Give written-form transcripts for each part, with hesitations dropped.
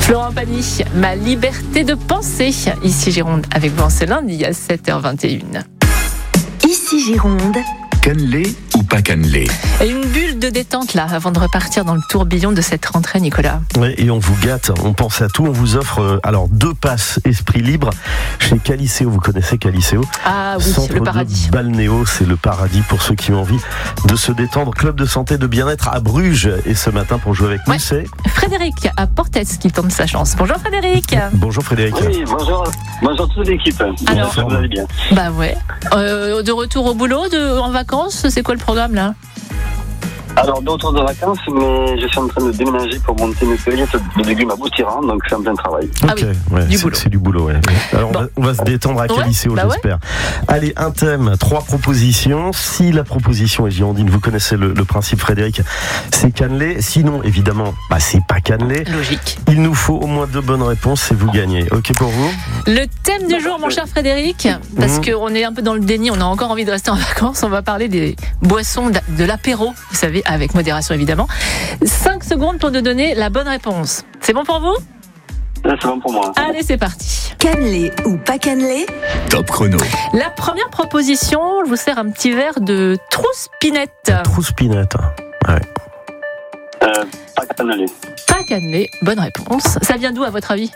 Florent Pagny, ma liberté de penser. Ici Gironde, avec vous en ce lundi à 7h21. Ici Gironde. Cannelé ou pas cannelé? Et une bulle de détente là, avant de repartir dans le tourbillon de cette rentrée, Nicolas. Oui, et on vous gâte, on pense à tout, on vous offre 2 passes esprit libre chez Caliceo. Vous connaissez Caliceo? Ah oui, Centre le paradis. de balnéo, c'est le paradis pour ceux qui ont envie de se détendre. Club de santé de bien-être à Bruges. Et ce matin, pour jouer avec nous, c'est Frédéric à Portes qui tente sa chance. Bonjour Frédéric. Bonjour Frédéric. Oui, bonjour toute l'équipe. Alors, vous allez bien. Bah ouais. De retour au boulot, en vacances, c'est quoi le programme là? Alors, de retour de vacances, mais je suis en train de déménager pour monter mes cueillettes de légumes à Boutiran, donc c'est en plein travail. Ah oui, du boulot. C'est du boulot, ouais. Alors Bon. on va se détendre à Caliceo, j'espère. Allez, un thème, 3 propositions. Si la proposition est girondine, vous connaissez le principe, Frédéric, c'est cannelé. Sinon, évidemment, c'est pas cannelé. Logique. Il nous faut au moins 2 bonnes réponses et vous gagnez. Ok pour vous? Le thème du jour, mon cher Frédéric, parce qu'on est un peu dans le déni, on a encore envie de rester en vacances, on va parler des boissons de l'apéro, vous savez, avec modération évidemment. 5 secondes pour nous donner la bonne réponse. C'est bon pour vous? Là, c'est bon pour moi. Allez, c'est parti. Cannelé ou pas cannelé? Top chrono. La première proposition, je vous sers un petit verre de Trouspinette. Trouspinette. Ouais. Pas cannelé. Pas cannelé, bonne réponse. Ça vient d'où à votre avis?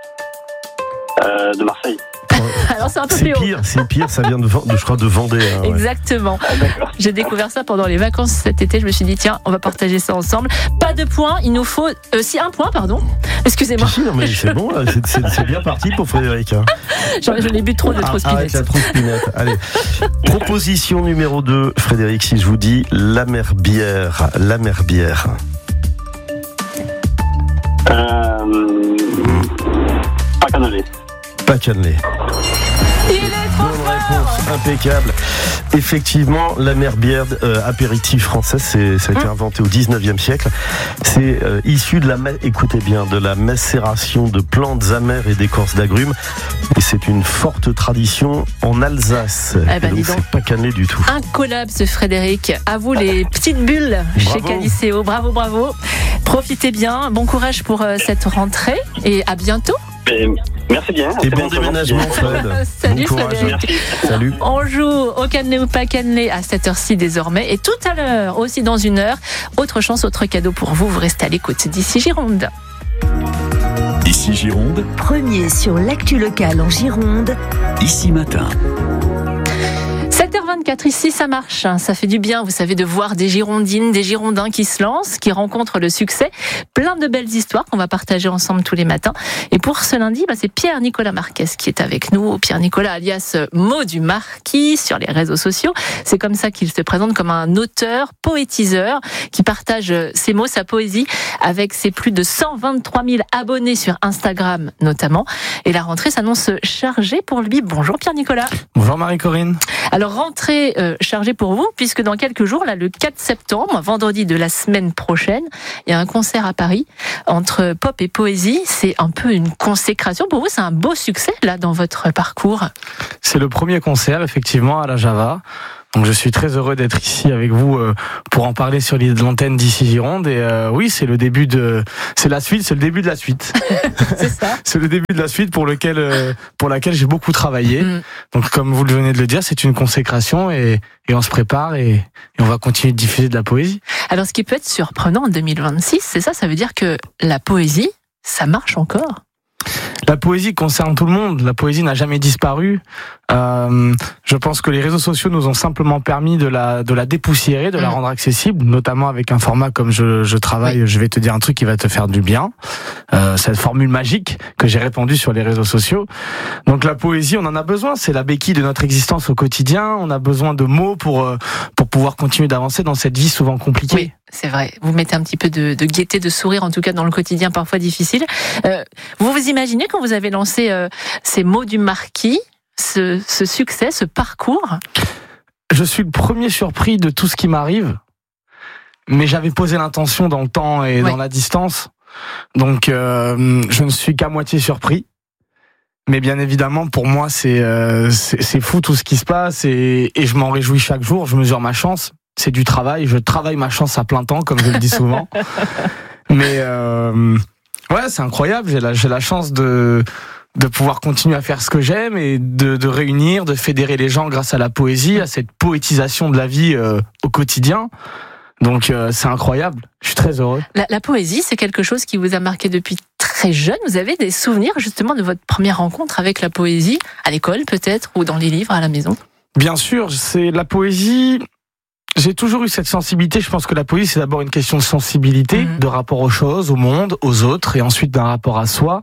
De Marseille. Alors c'est un peu C'est plus haut. pire, ça vient je crois de Vendée. Hein, ouais. Exactement. J'ai découvert ça pendant les vacances cet été. Je me suis dit, tiens, on va partager ça ensemble. Pas de points, il nous faut. Un point, pardon. Excusez-moi. Si, non, mais c'est bon, c'est bien parti pour Frédéric. Hein. Je l'ai bu trop de Arrête Trouspinette. la Trouspinette. Allez. Proposition numéro 2, Frédéric, si je vous dis la mer bière. La mer bière. Pas cannelé. Pas cannelé. Il est trop Bonne fort. réponse, impeccable. Effectivement, la mer bière, apéritif français, ça a été inventé au 19e siècle. C'est issu de écoutez bien, de la macération de plantes amères et d'écorces d'agrumes. Et c'est une forte tradition en Alsace. Eh ben, donc dis donc. c'est pas cannelé du tout. Incollable ce Frédéric. À vous les petites bulles chez Bravo. Caliceo. Bravo, bravo. Profitez bien. Bon courage pour cette rentrée et à bientôt. Merci bien. Et bon déménagement, Fred. Salut, bon courage. Frédéric. Salut. On joue au cannelé ou pas cannelé à cette heure-ci désormais. Et tout à l'heure, aussi dans 1 heure, autre chance, autre cadeau pour vous. Vous restez à l'écoute d'ici Gironde. Ici Gironde, Premier sur l'actu locale en Gironde. ici matin. 7h24, ici ça marche, ça fait du bien, vous savez, de voir des Girondines, des Girondins qui se lancent, qui rencontrent le succès. Plein de belles histoires qu'on va partager ensemble tous les matins. Et pour ce lundi, c'est Pierre-Nicolas Marquez qui est avec nous. Pierre-Nicolas, alias Mot du Marquis, sur les réseaux sociaux. C'est comme ça qu'il se présente, comme un auteur, poétiseur, qui partage ses mots, sa poésie, avec ses plus de 123 000 abonnés sur Instagram notamment. Et la rentrée s'annonce chargée pour lui. Bonjour Pierre-Nicolas. Bonjour Marie-Corinne. Alors, rentrée chargée pour vous, puisque dans quelques jours, là, le 4 septembre, vendredi de la semaine prochaine, il y a un concert à Paris entre pop et poésie. C'est un peu une consécration pour vous, c'est un beau succès là dans votre parcours. C'est le premier concert effectivement à la Java. Donc je suis très heureux d'être ici avec vous pour en parler sur l'antenne d'ici Gironde. Et oui, c'est le début c'est le début de la suite. C'est ça. C'est le début de la suite pour laquelle j'ai beaucoup travaillé. Donc comme vous le venez de le dire, c'est une consécration et on se prépare et on va continuer de diffuser de la poésie. Alors, ce qui peut être surprenant en 2026, c'est ça veut dire que la poésie, ça marche encore. La poésie concerne tout le monde. La poésie n'a jamais disparu. Je pense que les réseaux sociaux nous ont simplement permis de la dépoussiérer, de la rendre accessible, notamment avec un format comme je travaille. Oui. Je vais te dire un truc qui va te faire du bien. Cette formule magique que j'ai répandue sur les réseaux sociaux. Donc la poésie, on en a besoin. C'est la béquille de notre existence au quotidien. On a besoin de mots pour pouvoir continuer d'avancer dans cette vie souvent compliquée. Oui. C'est vrai, vous mettez un petit peu de gaieté, de sourire, en tout cas dans le quotidien parfois difficile. Vous vous imaginez quand vous avez lancé ces mots du Marquis, ce succès, ce parcours? Je suis le premier surpris de tout ce qui m'arrive, mais j'avais posé l'intention dans le temps et dans la distance, donc je ne suis qu'à moitié surpris. Mais bien évidemment, pour moi, c'est fou tout ce qui se passe et je m'en réjouis chaque jour, je mesure ma chance. C'est du travail, je travaille ma chance à plein temps, comme je le dis souvent. Mais Ouais, c'est incroyable. J'ai la chance de pouvoir continuer à faire ce que j'aime et de réunir, de fédérer les gens grâce à la poésie, à cette poétisation de la vie au quotidien. Donc c'est incroyable. Je suis très heureux. La poésie, c'est quelque chose qui vous a marqué depuis très jeune. Vous avez des souvenirs justement de votre première rencontre avec la poésie, à l'école peut-être, ou dans les livres à la maison? Bien sûr, c'est la poésie. J'ai toujours eu cette sensibilité. Je pense que la poésie, c'est d'abord une question de sensibilité, de rapport aux choses, au monde, aux autres, et ensuite d'un rapport à soi.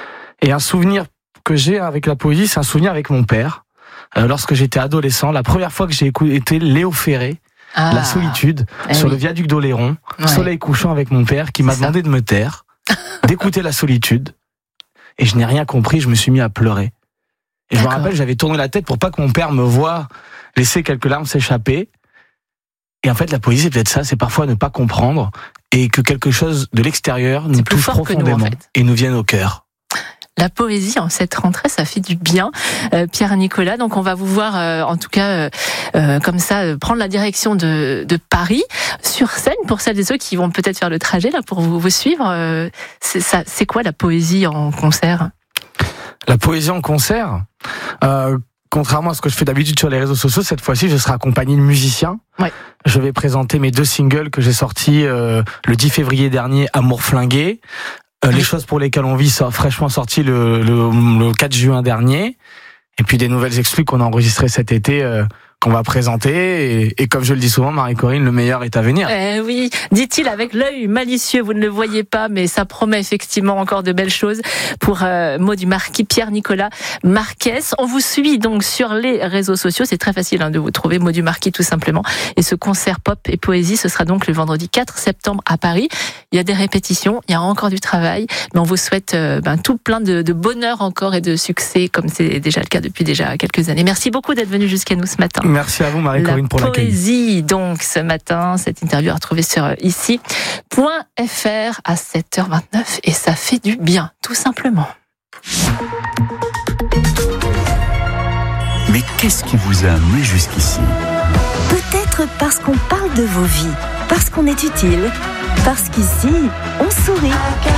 Et un souvenir que j'ai avec la poésie, c'est un souvenir avec mon père. Lorsque j'étais adolescent, la première fois que j'ai écouté Léo Ferré, La solitude, sur le viaduc d'Oléron, soleil couchant avec mon père, qui m'a demandé de me taire, d'écouter La solitude. Et je n'ai rien compris, je me suis mis à pleurer. Et je me rappelle, j'avais tourné la tête pour pas que mon père me voie laisser quelques larmes s'échapper. Et en fait, la poésie, c'est peut-être ça, c'est parfois ne pas comprendre et que quelque chose de l'extérieur nous touche profondément et nous vienne au cœur. La poésie en cette rentrée, ça fait du bien. Pierre-Nicolas, donc on va vous voir en tout cas comme ça prendre la direction de Paris sur scène pour celles et ceux qui vont peut-être faire le trajet là pour vous suivre. C'est quoi la poésie en concert? La poésie en concert, contrairement à ce que je fais d'habitude sur les réseaux sociaux, cette fois-ci, je serai accompagné de musiciens. Ouais. Je vais présenter mes 2 singles que j'ai sortis le 10 février dernier, Amour flingué. Les choses pour lesquelles on vit, ça fraîchement sorti le 4 juin dernier. Et puis des nouvelles exclus qu'on a enregistrées cet été, qu'on va présenter. Et comme je le dis souvent, Marie-Corinne, le meilleur est à venir. Oui, dit-il avec l'œil malicieux, vous ne le voyez pas, mais ça promet effectivement encore de belles choses pour Modu Marquis, Pierre-Nicolas Marquez. On vous suit donc sur les réseaux sociaux, c'est très facile de vous trouver, Modu Marquis tout simplement. Et ce concert pop et poésie, ce sera donc le vendredi 4 septembre à Paris. Il y a des répétitions, il y a encore du travail, mais on vous souhaite tout plein de bonheur encore et de succès, comme c'est déjà le cas depuis déjà quelques années. Merci beaucoup d'être venu jusqu'à nous ce matin. Merci à vous, Marie-Corinne, pour l'accueil. La poésie, donc, ce matin, cette interview à retrouver sur ici.fr à 7h29 et ça fait du bien, tout simplement. Mais qu'est-ce qui vous a amené jusqu'ici? Peut-être parce qu'on parle de vos vies, parce qu'on est utile, parce qu'ici, on sourit.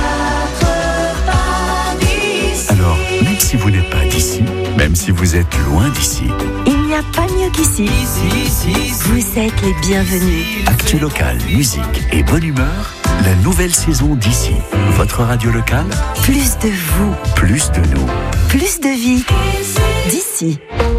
Alors, même si vous n'êtes pas d'ici, même si vous êtes loin d'ici, il n'y a pas mieux qu'ici. Vous êtes les bienvenus. Actu local, musique et bonne humeur, la nouvelle saison d'ici. Votre radio locale, Plus de vous, plus de nous. plus de vie. D'ici.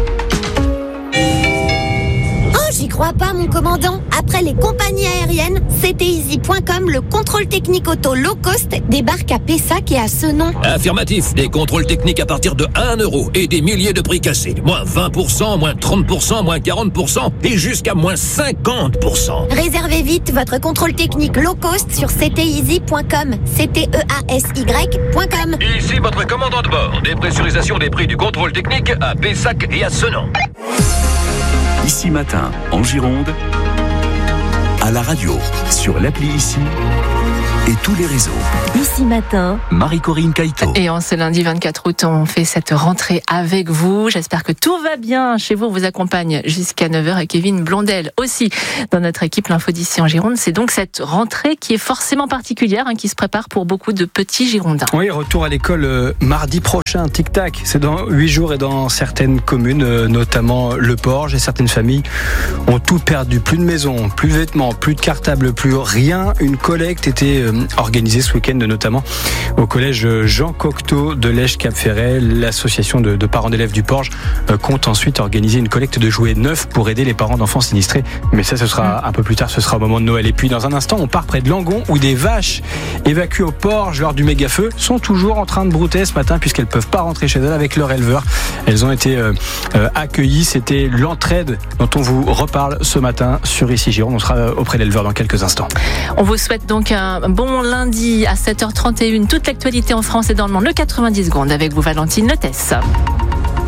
J'y crois pas, mon commandant. Après les compagnies aériennes, CTeasy.com, le contrôle technique auto low cost, débarque à Pessac et à Senon. Affirmatif, des contrôles techniques à partir de 1 € et des milliers de prix cassés. Moins 20%, moins 30%, moins 40% et jusqu'à moins 50%. Réservez vite votre contrôle technique low cost sur CTeasy.com. CTEASY.com. Ici votre commandant de bord. Dépressurisation des prix du contrôle technique à Pessac et à Senon. Ici matin, en Gironde, à la radio, sur l'appli Ici et tous les réseaux. Ici matin, Marie-Corinne Caïto. Et en ce lundi 24 août, on fait cette rentrée avec vous. J'espère que tout va bien chez vous. On vous accompagne jusqu'à 9h et Kevin Blondel aussi dans notre équipe L'Info d'ici en Gironde. C'est donc cette rentrée qui est forcément particulière, qui se prépare pour beaucoup de petits Girondins. Oui, retour à l'école mardi prochain, tic-tac. C'est dans 8 jours et dans certaines communes, notamment Le Porge et certaines familles ont tout perdu. Plus de maison, plus de vêtements, plus de cartables, plus rien. Une collecte était organisée ce week-end, notamment au collège Jean Cocteau de Lège-Cap-Ferret. L'association de parents d'élèves du Porge compte ensuite organiser une collecte de jouets neufs pour aider les parents d'enfants sinistrés. Mais ça, ce sera un peu plus tard, ce sera au moment de Noël. Et puis, dans un instant, on part près de Langon, où des vaches évacuées au Porge lors du méga-feu sont toujours en train de brouter ce matin, puisqu'elles peuvent pas rentrer chez elles avec leur éleveur. Elles ont été accueillies. C'était l'entraide dont on vous reparle ce matin sur Ici Gironde. On sera auprès de l'éleveur dans quelques instants. On vous souhaite donc un bon lundi à 7h31. Toute l'actualité en France et dans le monde, le 90 secondes avec vous, Valentine Lettès.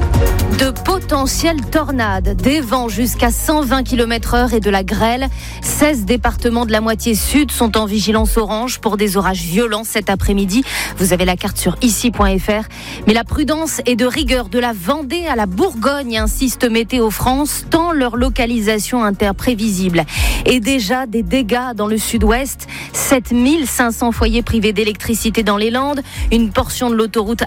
De potentielles tornades, des vents jusqu'à 120 km/h et de la grêle. 16 départements de la moitié sud sont en vigilance orange pour des orages violents cet après-midi. Vous avez la carte sur ici.fr. Mais la prudence est de rigueur. De la Vendée à la Bourgogne, insiste Météo France, tant leur localisation interprévisible. Et déjà des dégâts dans le sud-ouest. 7500 foyers privés d'électricité dans les Landes. Une portion de l'autoroute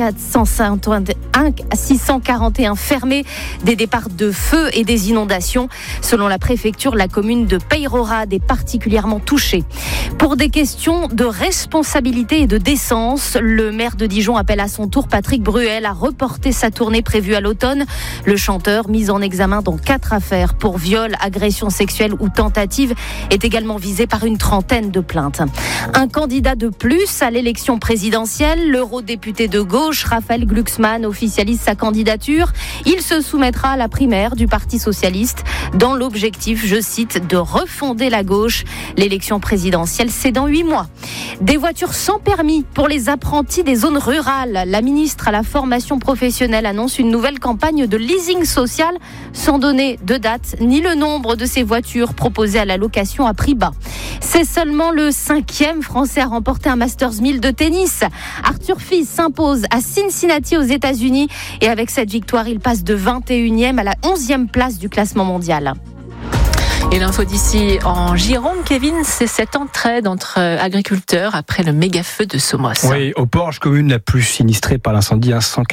A641 fermée, des départs de feu et des inondations. Selon la préfecture, la commune de Peyrehorade est particulièrement touchée. Pour des questions de responsabilité et de décence, le maire de Dijon appelle à son tour Patrick Bruel à reporter sa tournée prévue à l'automne. Le chanteur, mis en examen dans 4 affaires pour viol, agression sexuelle ou tentative, est également visé par une trentaine de plaintes. Un candidat de plus à l'élection présidentielle, l'eurodéputé de gauche, Raphaël Glucksmann, officialise sa candidature. Il se soumettra à la primaire du Parti socialiste dans l'objectif, je cite, de refonder la gauche. L'élection présidentielle, c'est dans 8 mois. Des voitures sans permis pour les apprentis des zones rurales. La ministre à la formation professionnelle annonce une nouvelle campagne de leasing social sans donner de date ni le nombre de ces voitures proposées à la location à prix bas. C'est seulement le 5e Français à remporter un Masters 1000 de tennis. Arthur Fils s'impose à Cincinnati aux États-Unis et avec cette victoire, il passe de 21e à la 11e place du classement mondial. Et l'info d'ici en Gironde, Kevin, c'est cette entraide entre agriculteurs après le méga feu de Somos. Oui, au Porge, commune la plus sinistrée par l'incendie,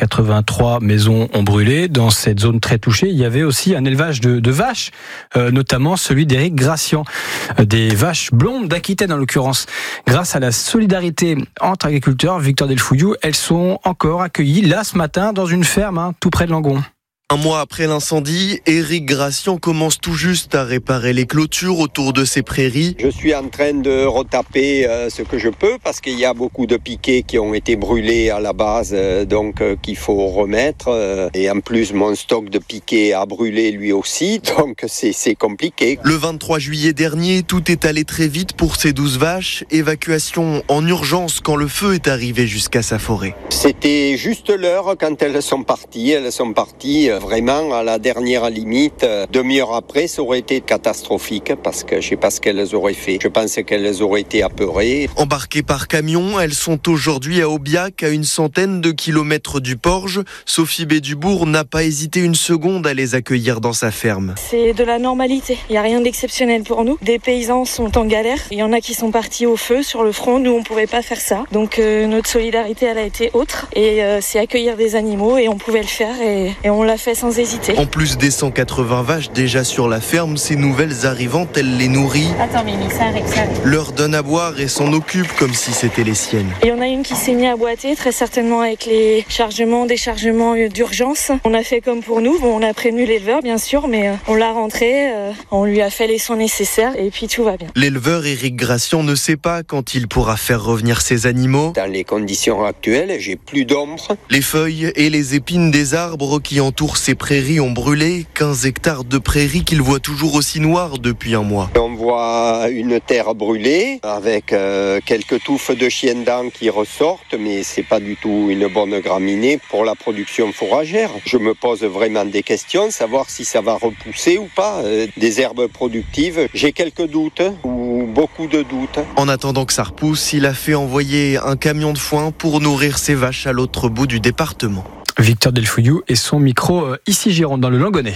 183 maisons ont brûlé. Dans cette zone très touchée, il y avait aussi un élevage de vaches, notamment celui d'Éric Gracian. Des vaches blondes d'Aquitaine en l'occurrence. Grâce à la solidarité entre agriculteurs, Victor Delfouillou, elles sont encore accueillies là ce matin dans une ferme tout près de Langon. Un mois après l'incendie, Éric Gracian commence tout juste à réparer les clôtures autour de ses prairies. Je suis en train de retaper ce que je peux parce qu'il y a beaucoup de piquets qui ont été brûlés à la base, donc qu'il faut remettre. Et en plus, mon stock de piquets a brûlé lui aussi, donc c'est compliqué. Le 23 juillet dernier, tout est allé très vite pour ces 12 vaches. Évacuation en urgence quand le feu est arrivé jusqu'à sa forêt. C'était juste l'heure quand elles sont parties. Elles sont parties vraiment à la dernière limite. Demi-heure après, ça aurait été catastrophique parce que je ne sais pas ce qu'elles auraient fait. Je pense qu'elles auraient été apeurées. Embarquées par camion, elles sont aujourd'hui à Aubiac, à une centaine de kilomètres du Porge. Sophie Bédubourg n'a pas hésité une seconde à les accueillir dans sa ferme. C'est de la normalité. Il n'y a rien d'exceptionnel pour nous. Des paysans sont en galère. Il y en a qui sont partis au feu sur le front. Nous, on ne pouvait pas faire ça. Donc notre solidarité, elle a été autre. Et c'est accueillir des animaux et on pouvait le faire et on l'a fait sans hésiter. En plus des 180 vaches déjà sur la ferme, ces nouvelles arrivantes, elle les nourrit. Attends Mimi, ça arrive. Leur donne à boire et s'en occupe comme si c'était les siennes. Il y en a une qui s'est mise à boiter, très certainement avec les chargements, déchargements d'urgence. On a fait comme pour nous. Bon, on a prévenu l'éleveur bien sûr, mais on l'a rentré, on lui a fait les soins nécessaires et puis tout va bien. L'éleveur Éric Gracian ne sait pas quand il pourra faire revenir ses animaux. Dans les conditions actuelles, j'ai plus d'ombre. Les feuilles et les épines des arbres qui entourent ces prairies ont brûlé. 15 hectares de prairies qu'il voit toujours aussi noires depuis un mois. On voit une terre brûlée avec quelques touffes de chiens-dents qui ressortent, mais c'est pas du tout une bonne graminée pour la production fourragère. Je me pose vraiment des questions, savoir si ça va repousser ou pas des herbes productives. J'ai quelques doutes ou beaucoup de doutes. En attendant que ça repousse, il a fait envoyer un camion de foin pour nourrir ses vaches à l'autre bout du département. Victor Delfouillou et son micro ici Gironde dans le Langonnais.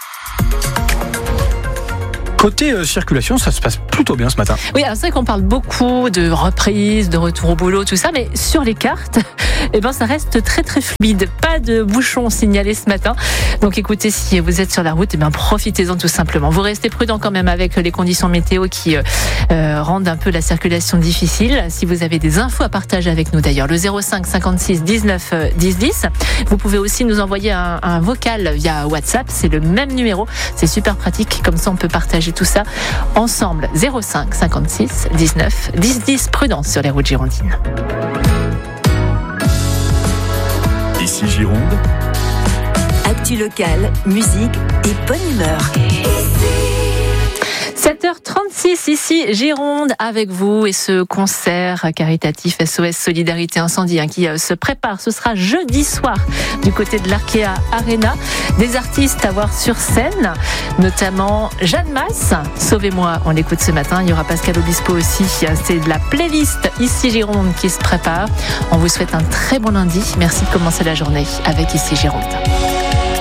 Côté circulation, ça se passe plutôt bien ce matin. Oui, alors c'est vrai qu'on parle beaucoup de reprise, de retour au boulot, tout ça, mais sur les cartes, ça reste très très fluide. Pas de bouchons signalés ce matin. Donc écoutez, si vous êtes sur la route, profitez-en tout simplement. Vous restez prudent quand même avec les conditions météo qui rendent un peu la circulation difficile. Si vous avez des infos à partager avec nous d'ailleurs, le 05 56 19 10 10. Vous pouvez aussi nous envoyer un vocal via WhatsApp, c'est le même numéro. C'est super pratique, comme ça on peut partager tout ça ensemble. 05 56 19 10 10. Prudence sur les routes girondines. Ici Gironde. Actu locale, musique et bonne humeur. 7h36 ici Gironde avec vous et ce concert caritatif SOS Solidarité Incendie qui se prépare. Ce sera jeudi soir du côté de l'Arkea Arena. Des artistes à voir sur scène, notamment Jeanne Masse. Sauvez-moi, on l'écoute ce matin. Il y aura Pascal Obispo aussi. C'est de la playlist ici Gironde qui se prépare. On vous souhaite un très bon lundi. Merci de commencer la journée avec ici Gironde.